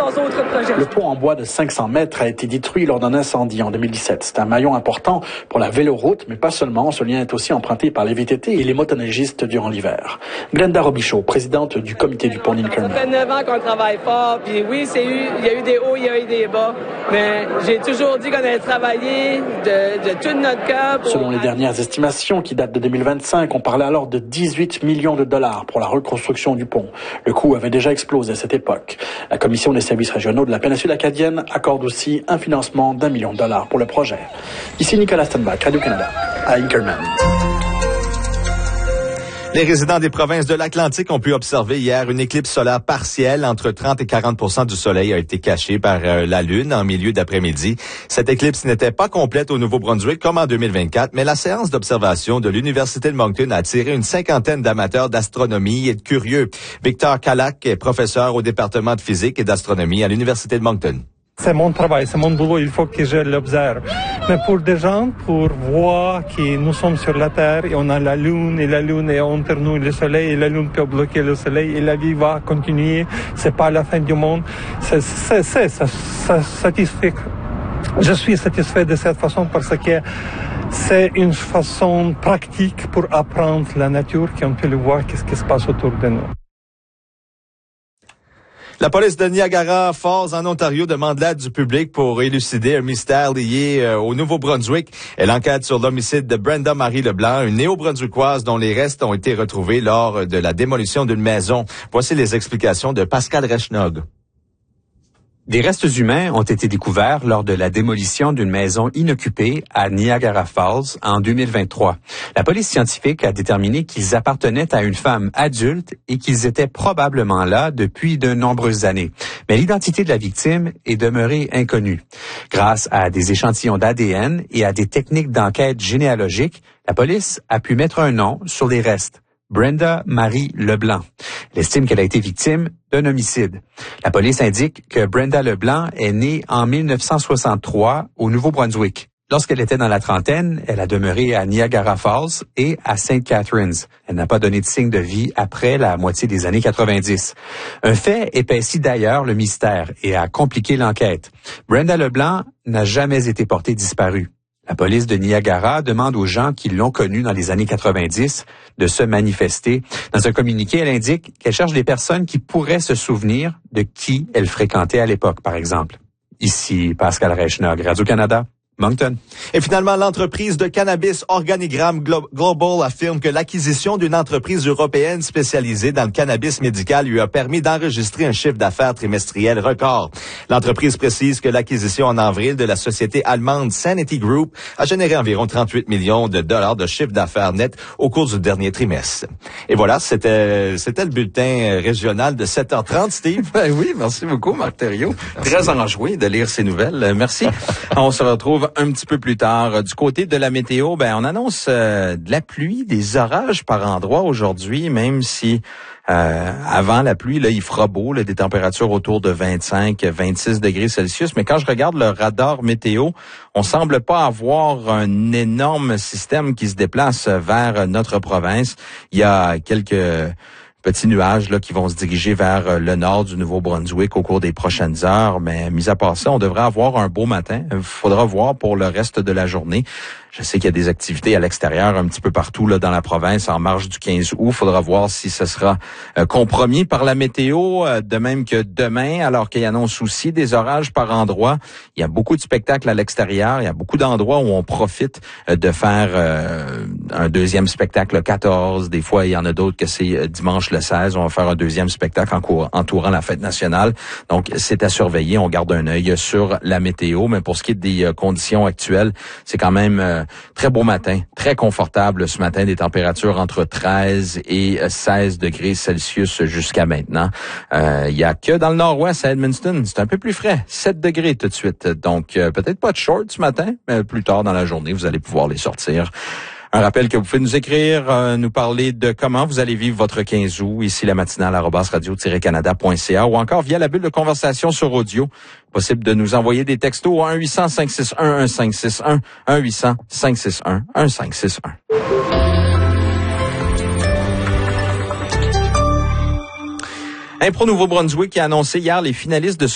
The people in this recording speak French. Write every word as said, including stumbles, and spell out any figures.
passe à autre projet. Le pont en bois de cinq cents mètres a été détruit lors d'un incendie en deux mille dix-sept. C'est un maillon important pour la véloroute, mais pas seulement. Ce lien est aussi emprunté par les V T T et les motoneigistes durant l'hiver. Glenda Robichaud, présidente du comité du pont d'Inkerman. Ça fait neuf ans qu'on travaille fort, puis oui, c'est eu, il y a eu des hauts, il y a eu des bas, mais j'ai toujours dit qu'on allait travailler de, de tout notre cœur. Pour... Selon les dernières estimations, qui datent de deux mille vingt-cinq, on parlait alors de dix-huit millions de dollars pour la reconstruction du pont. Le coût avait déjà explosé à cette époque. La Commission des services régionaux de la péninsule acadienne accorde aussi un financement d'un million de dollars pour le projet. Ici Nicolas Stenbach, Radio-Canada, à Inkerman. Les résidents des provinces de l'Atlantique ont pu observer hier une éclipse solaire partielle. Entre trente et quarante pour cent du soleil a été caché par euh, la Lune en milieu d'après-midi. Cette éclipse n'était pas complète au Nouveau-Brunswick comme en deux mille vingt-quatre, mais la séance d'observation de l'Université de Moncton a attiré une cinquantaine d'amateurs d'astronomie et de curieux. Victor Kalak est professeur au département de physique et d'astronomie à l'Université de Moncton. C'est mon travail, c'est mon boulot, il faut que je l'observe. Mais pour des gens, pour voir que nous sommes sur la Terre et on a la Lune, et la Lune est entre nous et le Soleil, et la Lune peut bloquer le Soleil, et la vie va continuer, c'est pas la fin du monde. C'est, c'est, c'est, ça, ça satisfait. Je suis satisfait de cette façon parce que c'est une façon pratique pour apprendre la nature, qu'on peut le voir, qu'est-ce qui se passe autour de nous. La police de Niagara Falls en Ontario demande l'aide du public pour élucider un mystère lié euh, au Nouveau-Brunswick. Elle enquête sur l'homicide de Brenda Marie Leblanc, une néo-brunswickoise dont les restes ont été retrouvés lors de la démolition d'une maison. Voici les explications de Pascal Rechnog. Des restes humains ont été découverts lors de la démolition d'une maison inoccupée à Niagara Falls en deux mille vingt-trois. La police scientifique a déterminé qu'ils appartenaient à une femme adulte et qu'ils étaient probablement là depuis de nombreuses années. Mais l'identité de la victime est demeurée inconnue. Grâce à des échantillons d'A D N et à des techniques d'enquête généalogique, la police a pu mettre un nom sur les restes. Brenda Marie Leblanc. Elle estime qu'elle a été victime d'un homicide. La police indique que Brenda Leblanc est née en mille neuf cent soixante-trois au Nouveau-Brunswick. Lorsqu'elle était dans la trentaine, elle a demeuré à Niagara Falls et à Saint Catharines. Elle n'a pas donné de signe de vie après la moitié des années quatre-vingt-dix. Un fait épaissit d'ailleurs le mystère et a compliqué l'enquête. Brenda Leblanc n'a jamais été portée disparue. La police de Niagara demande aux gens qui l'ont connue dans les années quatre-vingt-dix de se manifester. Dans un communiqué, elle indique qu'elle cherche des personnes qui pourraient se souvenir de qui elle fréquentait à l'époque, par exemple. Ici, Pascal Rechnog, Radio-Canada. Moncton. Et finalement, l'entreprise de cannabis Organigram Global affirme que l'acquisition d'une entreprise européenne spécialisée dans le cannabis médical lui a permis d'enregistrer un chiffre d'affaires trimestriel record. L'entreprise précise que l'acquisition en avril de la société allemande Sanity Group a généré environ trente-huit millions de dollars de chiffre d'affaires net au cours du dernier trimestre. Et voilà, c'était c'était le bulletin régional de sept heures trente, Steve. Ben oui, merci beaucoup, Marc Thériault. Très enjoué de lire ces nouvelles. Merci. On se retrouve un petit peu plus tard. Du côté de la météo, ben on annonce euh, de la pluie, des orages par endroits aujourd'hui, même si euh, avant la pluie, là, il fera beau, là, des températures autour de vingt-cinq, vingt-six degrés Celsius. Mais quand je regarde le radar météo, on semble pas avoir un énorme système qui se déplace vers notre province. Il y a quelques petits nuages là qui vont se diriger vers le nord du Nouveau-Brunswick au cours des prochaines heures. Mais mis à part ça, on devrait avoir un beau matin. Il faudra voir pour le reste de la journée. Je sais qu'il y a des activités à l'extérieur un petit peu partout là dans la province en marge du quinze août. Faudra voir si ce sera euh, compromis par la météo, euh, de même que demain, alors qu'il annonce aussi des orages par endroits. Il y a beaucoup de spectacles à l'extérieur. Il y a beaucoup d'endroits où on profite euh, de faire euh, un deuxième spectacle le quatorze. Des fois, il y en a d'autres que c'est euh, dimanche le seize. On va faire un deuxième spectacle en cours, entourant la fête nationale. Donc, c'est à surveiller. On garde un œil sur la météo. Mais pour ce qui est des euh, conditions actuelles, c'est quand même euh, très beau matin, très confortable ce matin, des températures entre treize et seize degrés Celsius jusqu'à maintenant. Euh, il y a que dans le nord-ouest à Edmundston, c'est un peu plus frais, sept degrés tout de suite. Donc euh, peut-être pas de shorts ce matin, mais plus tard dans la journée, vous allez pouvoir les sortir. Un rappel que vous pouvez nous écrire, euh, nous parler de comment vous allez vivre votre quinze août, ici la matinale arobase radio tiret canada point c a ou encore via la bulle de conversation sur audio. Possible de nous envoyer des textos au un huit cents cinq six un un cinq six un, un huit cents cinq six un un cinq six un. Impro Nouveau-Brunswick qui a annoncé hier les finalistes de